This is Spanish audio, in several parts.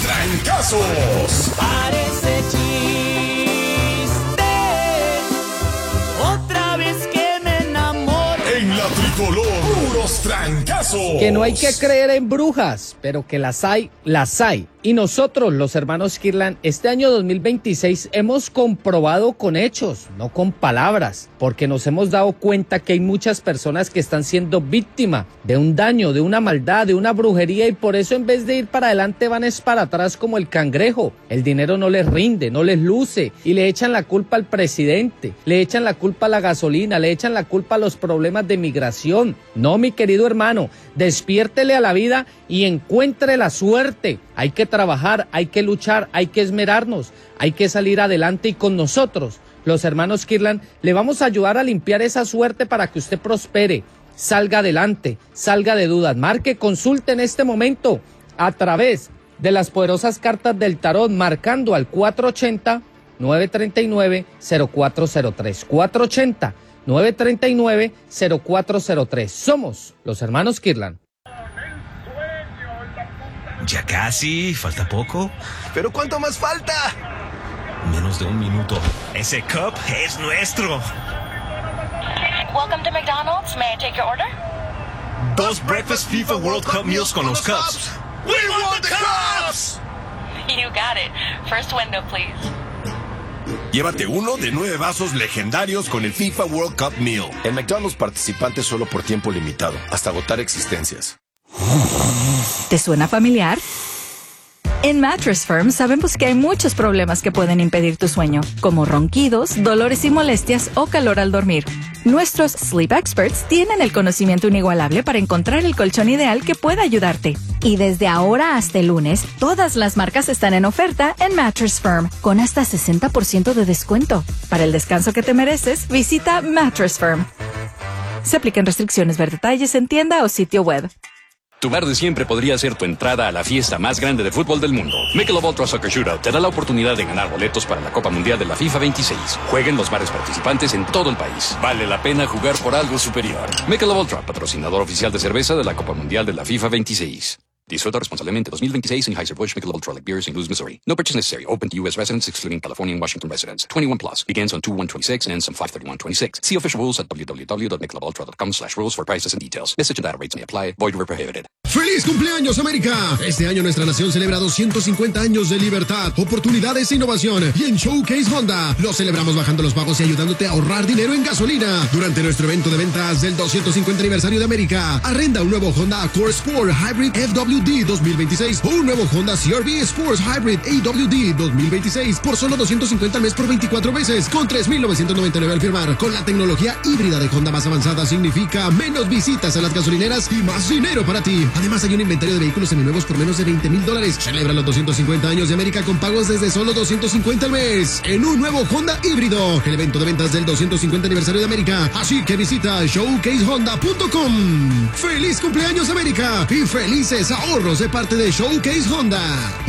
trancazos. Parece chiste, otra vez que me enamoro. En la tricolor, puros trancazos. Que no hay que creer en brujas, pero que las hay, las hay. Y nosotros, los hermanos Kirlan, este año 2026 hemos comprobado con hechos, no con palabras, porque nos hemos dado cuenta que hay muchas personas que están siendo víctimas de un daño, de una maldad, de una brujería, y por eso en vez de ir para adelante van es para atrás como el cangrejo. El dinero no les rinde, no les luce, y le echan la culpa al presidente, le echan la culpa a la gasolina, le echan la culpa a los problemas de migración. No, mi querido hermano, despiértele a la vida y encuentre la suerte. Hay que trabajar, hay que luchar, hay que esmerarnos, hay que salir adelante, y con nosotros, los hermanos Kirlan, le vamos a ayudar a limpiar esa suerte para que usted prospere, salga adelante, salga de dudas. Marque, consulte en este momento a través de las poderosas cartas del tarot, marcando al 480-939-0403. 480-939-0403. Somos los hermanos Kirlan. Ya casi, falta poco. ¿Pero cuánto más falta? Menos de un minuto. Ese cup es nuestro. Welcome to McDonald's. May I take your order? Dos Breakfast FIFA World Cup meals con los cups. We want the cups! You got it. First window, please. Llévate uno de 9 vasos legendarios con el FIFA World Cup Meal. En McDonald's, participantes solo por tiempo limitado, hasta agotar existencias. ¿Te suena familiar? En Mattress Firm sabemos que hay muchos problemas que pueden impedir tu sueño, como ronquidos, dolores y molestias o calor al dormir. Nuestros Sleep Experts tienen el conocimiento inigualable para encontrar el colchón ideal que pueda ayudarte. Y desde ahora hasta el lunes, todas las marcas están en oferta en Mattress Firm, con hasta 60% de descuento. Para el descanso que te mereces, visita Mattress Firm. Se aplican restricciones. Ver detalles en tienda o sitio web. Tu bar de siempre podría ser tu entrada a la fiesta más grande de fútbol del mundo. Michelob Ultra Soccer Shootout te da la oportunidad de ganar boletos para la Copa Mundial de la FIFA 26. Juega en los bares participantes en todo el país. Vale la pena jugar por algo superior. Michelob Ultra, patrocinador oficial de cerveza de la Copa Mundial de la FIFA 26. Disfruta responsablemente 2026 Anheuser-Busch Michelob Ultra Light Beer, St. Louis, Missouri. No purchase necessary. Open to U.S. residents, excluding California and Washington residents. 21 plus. Begins on 2/1/26 and ends on 5/31/26. See official rules at www.michelobultra.com/rules for prices and details. Message and data rates may apply. Void where prohibited. ¡Feliz cumpleaños, América! Este año nuestra nación celebra 250 años de libertad, oportunidades e innovación. Y en Showcase Honda lo celebramos bajando los pagos y ayudándote a ahorrar dinero en gasolina. Durante nuestro evento de ventas del 250 aniversario de América, arrenda un nuevo Honda Accord Sport Hybrid FWD 2026 o un nuevo Honda CR-V Sports Hybrid AWD 2026 por solo $250 al mes por 24 meses con $3,999 al firmar. Con la tecnología híbrida de Honda más avanzada significa menos visitas a las gasolineras y más dinero para ti. Además, hay un inventario de vehículos seminuevos por menos de $20,000. Celebra los 250 años de América con pagos desde solo $250 al mes en un nuevo Honda híbrido. El evento de ventas del 250 aniversario de América. Así que visita showcasehonda.com. ¡Feliz cumpleaños, América! Y felices ahorros de parte de Showcase Honda.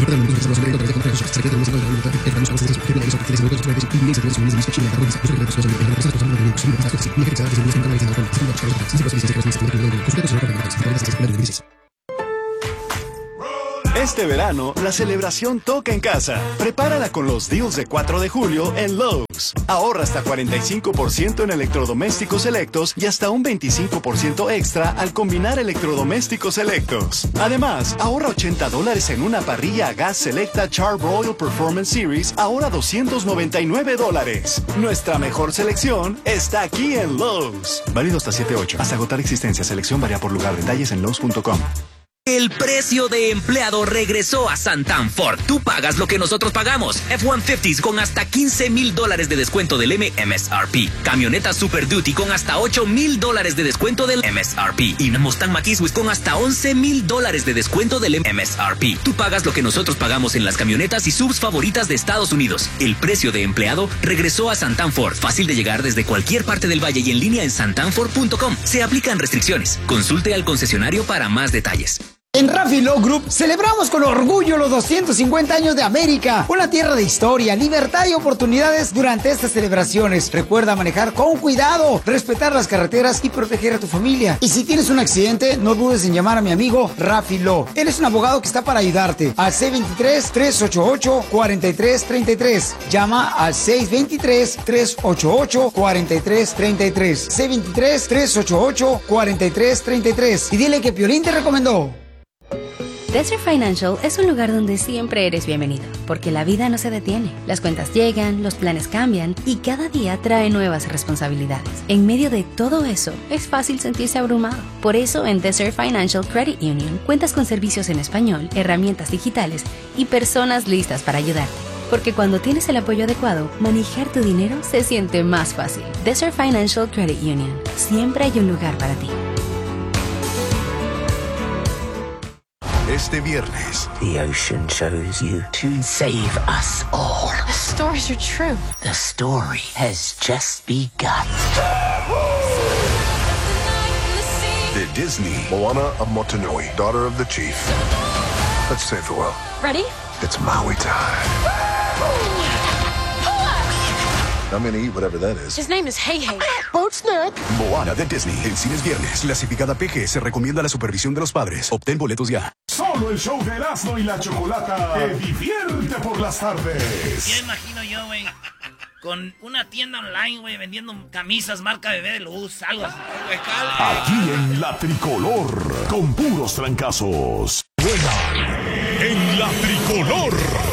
Este verano, la celebración toca en casa. Prepárala con los deals de 4 de julio en Lowe's. Ahorra hasta 45% en electrodomésticos selectos y hasta un 25% extra al combinar electrodomésticos selectos. Además, ahorra $80 en una parrilla a gas selecta Char-Broil Performance Series, ahora $299. Nuestra mejor selección está aquí en Lowe's. Válido hasta 7/8. Hasta agotar existencia. Selección varía por lugar. Detalles en Lowe's.com. El precio de empleado regresó a Santan Ford. Tú pagas lo que nosotros pagamos. F-150s con hasta $15,000 de descuento del MSRP. Camionetas Super Duty con hasta $8,000 de descuento del MSRP. Y una Mustang Mach-E con hasta $11,000 de descuento del MSRP. Tú pagas lo que nosotros pagamos en las camionetas y subs favoritas de Estados Unidos. El precio de empleado regresó a Santan Ford. Fácil de llegar desde cualquier parte del valle y en línea en santanford.com. Se aplican restricciones. Consulte al concesionario para más detalles. En Rafi Law Group celebramos con orgullo los 250 años de América, una tierra de historia, libertad y oportunidades durante estas celebraciones. Recuerda manejar con cuidado, respetar las carreteras y proteger a tu familia. Y si tienes un accidente, no dudes en llamar a mi amigo Rafi Law. Él es un abogado que está para ayudarte. Al 623-388-4333. Llama al 623-388-4333. 623-388-4333. Y dile que Piolín te recomendó. Desert Financial es un lugar donde siempre eres bienvenido, porque la vida no se detiene. Las cuentas llegan, los planes cambian y cada día trae nuevas responsabilidades. En medio de todo eso, es fácil sentirse abrumado. Por eso, en Desert Financial Credit Union, cuentas con servicios en español, herramientas digitales y personas listas para ayudarte. Porque cuando tienes el apoyo adecuado, manejar tu dinero se siente más fácil. Desert Financial Credit Union. Siempre hay un lugar para ti. Este viernes, the ocean chose you to save us all. The stories are true. The story has just begun. de Disney. Moana a Motunui, daughter of the chief. Let's say farewell. Ready? It's Maui time. I'm gonna eat whatever that is. His name is Hey Hey. Boat snack. Moana de Disney. En cines viernes. Clasificada PG. Se recomienda la supervisión de los padres. Obtén boletos ya. Solo el show de Erasmo y la Chocolata te divierte por las tardes. Ya imagino yo, güey, con una tienda online, güey, vendiendo camisas marca Bebé de Luz, algo así. Aquí en La Tricolor, con puros trancazos. Juegan en La Tricolor.